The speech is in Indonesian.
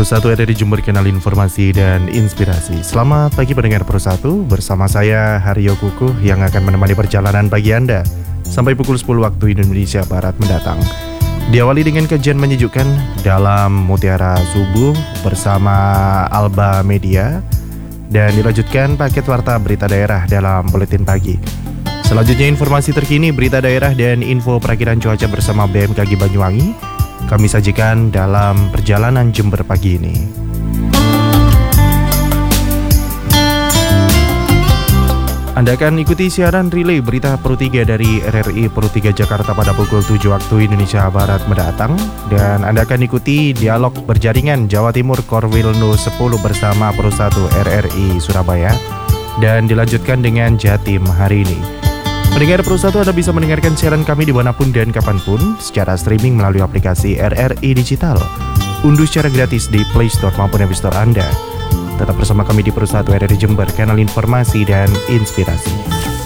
Pro1 ada di Jember, kanal informasi dan inspirasi. Selamat pagi pendengar Pro1, bersama saya Haryo Kukuh yang akan menemani perjalanan pagi Anda sampai pukul 10 waktu Indonesia Barat mendatang. Diawali dengan kajian menyejukkan dalam Mutiara Subuh bersama Alba Media, dan dilanjutkan paket warta berita daerah dalam Buletin Pagi. Selanjutnya informasi terkini, berita daerah dan info perakiran cuaca bersama BMKG Banyuwangi kami sajikan dalam perjalanan Jember pagi ini. Anda akan ikuti siaran relay berita Pro 3 dari RRI Pro 3 Jakarta pada pukul 7 waktu Indonesia Barat mendatang. Dan Anda akan ikuti dialog berjaringan Jawa Timur Korwilno 10 bersama Pro 1 RRI Surabaya. Dan dilanjutkan dengan Jatim hari ini. Pendengar Pro 1, Anda bisa mendengarkan siaran kami dimanapun dan kapanpun secara streaming melalui aplikasi RRI Digital. Unduh secara gratis di Play Store maupun App Store Anda. Tetap bersama kami di Pro 1 RRI Jember, kanal informasi dan inspirasi.